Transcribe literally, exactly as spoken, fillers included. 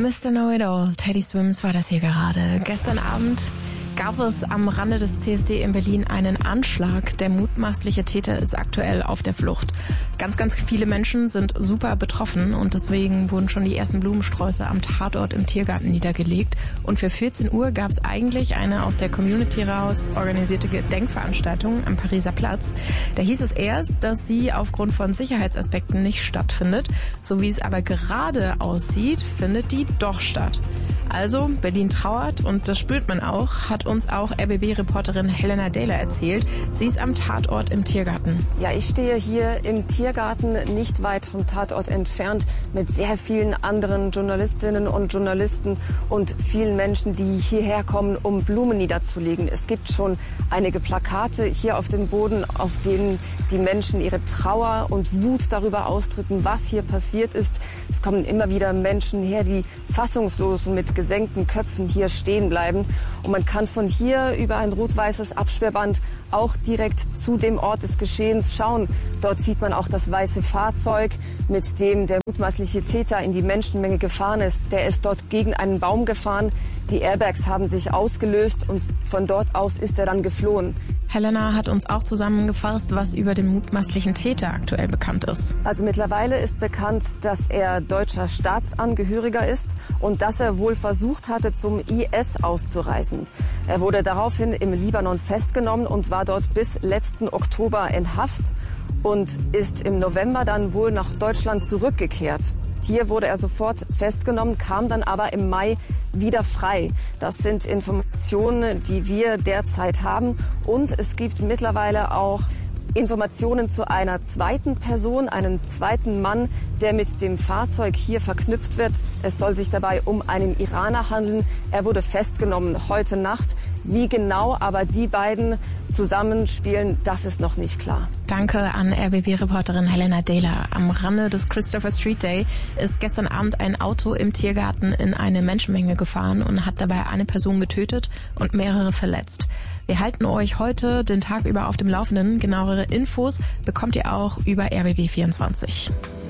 Mister Know-It-All, Teddy Swims war das hier gerade. Gestern Abend gab es am Rande des C S D in Berlin einen Anschlag. Der mutmaßliche Täter ist aktuell auf der Flucht. Ganz, ganz viele Menschen sind super betroffen und deswegen wurden schon die ersten Blumensträuße am Tatort im Tiergarten niedergelegt. Und für vierzehn Uhr gab es eigentlich eine aus der Community raus organisierte Gedenkveranstaltung am Pariser Platz. Da hieß es erst, dass sie aufgrund von Sicherheitsaspekten nicht stattfindet. So wie es aber gerade aussieht, findet die doch statt. Also, Berlin trauert und das spürt man auch, hat uns auch R B B-Reporterin Helena Dahler erzählt. Sie ist am Tatort im Tiergarten. Ja, ich stehe hier im Tiergarten, nicht weit vom Tatort entfernt, mit sehr vielen anderen Journalistinnen und Journalisten und vielen Menschen, die hierher kommen, um Blumen niederzulegen. Es gibt schon einige Plakate hier auf dem Boden, auf denen die Menschen ihre Trauer und Wut darüber ausdrücken, was hier passiert ist. Es kommen immer wieder Menschen her, die fassungslos und mit gesenkten Köpfen hier stehen bleiben. Und man kann von hier über ein rot-weißes Absperrband auch direkt zu dem Ort des Geschehens schauen. Dort sieht man auch das weiße Fahrzeug, mit dem der mutmaßliche Täter in die Menschenmenge gefahren ist. Der ist dort gegen einen Baum gefahren. Die Airbags haben sich ausgelöst und von dort aus ist er dann geflohen. Helena hat uns auch zusammengefasst, was über den mutmaßlichen Täter aktuell bekannt ist. Also mittlerweile ist bekannt, dass er deutscher Staatsangehöriger ist und dass er wohl versucht hatte, zum I S auszureisen. Er wurde daraufhin im Libanon festgenommen und war dort bis letzten Oktober in Haft und ist im November dann wohl nach Deutschland zurückgekehrt. Hier wurde er sofort festgenommen, kam dann aber im Mai wieder frei. Das sind Informationen, die wir derzeit haben. Und es gibt mittlerweile auch Informationen zu einer zweiten Person, einem zweiten Mann, der mit dem Fahrzeug hier verknüpft wird. Es soll sich dabei um einen Iraner handeln. Er wurde festgenommen heute Nacht. Wie genau aber die beiden zusammenspielen, das ist noch nicht klar. Danke an R B B-Reporterin Helena Dahler. Am Rande des Christopher Street Day ist gestern Abend ein Auto im Tiergarten in eine Menschenmenge gefahren und hat dabei eine Person getötet und mehrere verletzt. Wir halten euch heute den Tag über auf dem Laufenden. Genauere Infos bekommt ihr auch über R B B vierundzwanzig.